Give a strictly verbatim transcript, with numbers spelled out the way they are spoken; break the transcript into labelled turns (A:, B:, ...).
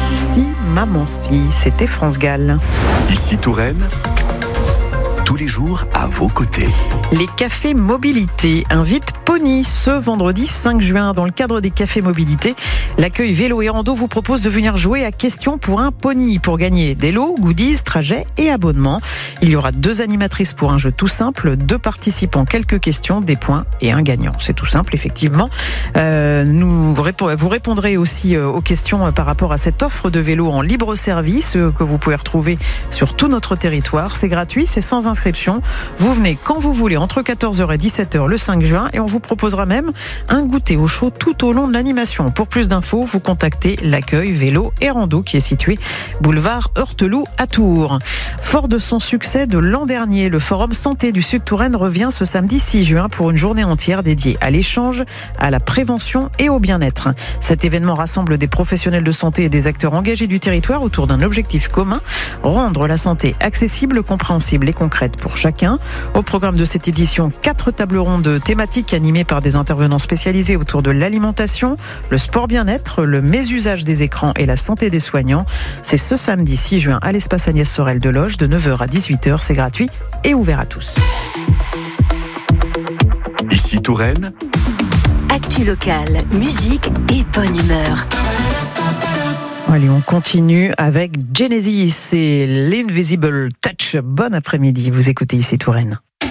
A: Si, maman, si, c'était France Gall.
B: Ici Touraine, tous les jours à vos côtés.
A: Les cafés mobilité invitent Pony ce vendredi cinq juin. Dans le cadre des cafés mobilité, l'accueil vélo et rando vous propose de venir jouer à Question pour un Pony pour gagner des lots, goodies, trajets et abonnements. Il y aura deux animatrices pour un jeu tout simple, deux participants, quelques questions, des points et un gagnant. C'est tout simple, effectivement. Euh, nous vous répondrez aussi aux questions par rapport à cette offre de vélo en libre service que vous pouvez retrouver sur tout notre territoire. C'est gratuit, c'est sans inscription. Vous venez quand vous voulez entre quatorze heures et dix-sept heures le cinq juin et on vous proposera même un goûter au chaud tout au long de l'animation. Pour plus d'infos, vous contactez l'accueil vélo et rando qui est situé boulevard Heurteloup à Tours. Fort de son succès de l'an dernier, le Forum Santé du Sud Touraine revient ce samedi six juin pour une journée entière dédiée à l'échange, à la prévention et au bien-être. Cet événement rassemble des professionnels de santé et des acteurs engagés du territoire autour d'un objectif commun, rendre la santé accessible, compréhensible et concrète pour chacun. Au programme de cette édition, quatre tables rondes thématiques animées par des intervenants spécialisés autour de l'alimentation, le sport bien-être, le mésusage des écrans et la santé des soignants. C'est ce samedi six juin à l'espace Agnès Sorel de Loge de neuf heures à dix-huit heures. C'est gratuit et ouvert à tous.
B: Ici Touraine,
C: actu locale, musique et bonne humeur.
A: Allez, on continue avec Genesis et l'Invisible Touch. Bon après-midi, vous écoutez Ici Touraine.